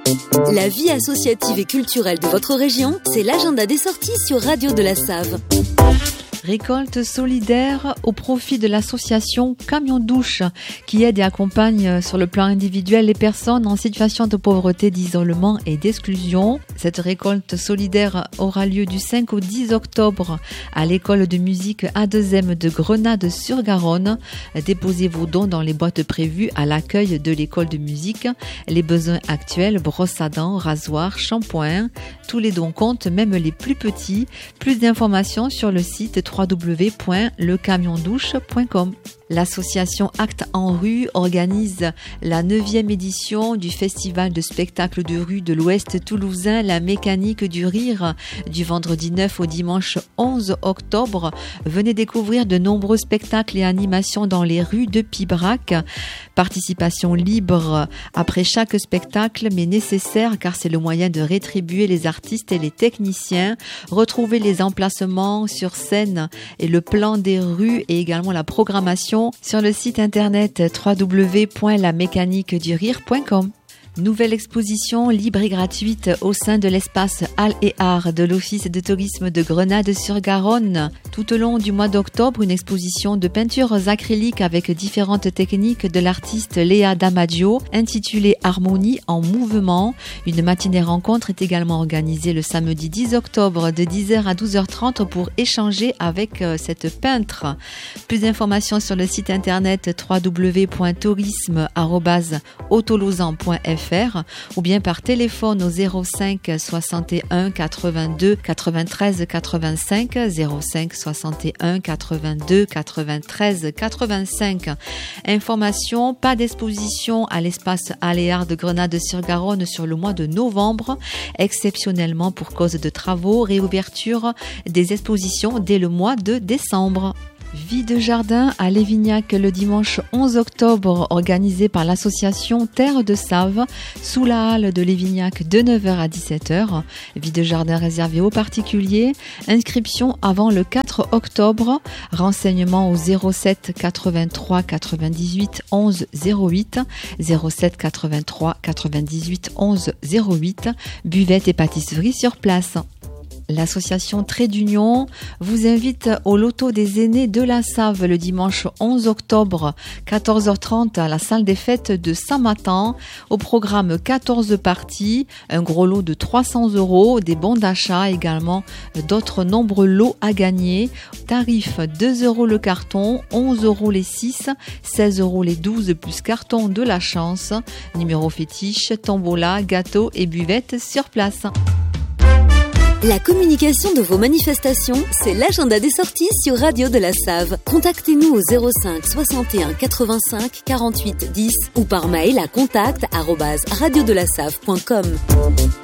La vie associative et culturelle de votre région, c'est l'agenda des sorties sur Radio de la Save. Récolte solidaire au profit de l'association Camion Douche qui aide et accompagne sur le plan individuel les personnes en situation de pauvreté, d'isolement et d'exclusion. Cette récolte solidaire aura lieu du 5 au 10 octobre à l'école de musique A2M de Grenade-sur-Garonne. Déposez vos dons dans les boîtes prévues à l'accueil de l'école de musique. Les besoins actuels, brosse à dents, rasoir, shampoing, tous les dons comptent, même les plus petits. Plus d'informations sur le site www.lecamiondouche.com. L'association Actes en rue organise la 9e édition du festival de spectacles de rue de l'Ouest toulousain La Mécanique du Rire du vendredi 9 au dimanche 11 octobre. Venez découvrir de nombreux spectacles et animations dans les rues de Pibrac. Participation libre après chaque spectacle mais nécessaire car c'est le moyen de rétribuer les artistes et les techniciens. Retrouvez les emplacements sur scène et le plan des rues et également la programmation sur le site internet www.lamécaniquedurire.com. Nouvelle exposition libre et gratuite au sein de l'espace Halles et Arts de l'Office de tourisme de Grenade-sur-Garonne. Tout au long du mois d'octobre, une exposition de peintures acryliques avec différentes techniques de l'artiste Léa Damaggio intitulée Harmonie en mouvement. Une matinée rencontre est également organisée le samedi 10 octobre de 10h à 12h30 pour échanger avec cette peintre. Plus d'informations sur le site internet www.tourisme@autolausan.fr ou bien par téléphone au 05 61 82 93 85 05 61 82 93 85. Information, pas d'exposition à l'espace Aléard de Grenade-sur-Garonne sur le mois de novembre, exceptionnellement pour cause de travaux, réouverture des expositions dès le mois de décembre. Vie de jardin à Lévignac le dimanche 11 octobre organisé par l'association Terre de Save sous la halle de Lévignac de 9h à 17h. Vie de jardin réservée aux particuliers. Inscription avant le 4 octobre. Renseignements au 07 83 98 11 08 07 83 98 11 08. Buvette et pâtisserie sur place. L'association Trait d'Union vous invite au loto des aînés de la Save le dimanche 11 octobre, 14h30 à la salle des fêtes de Saint-Matan. Au programme 14 parties, un gros lot de 300 €, des bons d'achat également, d'autres nombreux lots à gagner. Tarif 2 € le carton, 11 € les 6, 16 € les 12 plus carton de la chance. Numéro fétiche, tombola, gâteau et buvette sur place. La communication de vos manifestations, c'est l'agenda des sorties sur Radio de la Save. Contactez-nous au 05 61 85 48 10 ou par mail à contact@radiodelasave.com.